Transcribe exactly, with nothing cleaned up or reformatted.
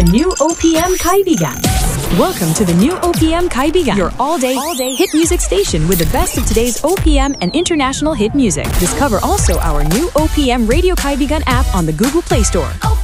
the new O P M Kaibigan. Welcome to the new O P M Kaibigan, your all-day, all-day hit music station with the best of today's O P M and international hit music. Discover also our new O P M Radio Kaibigan app on the Google Play Store.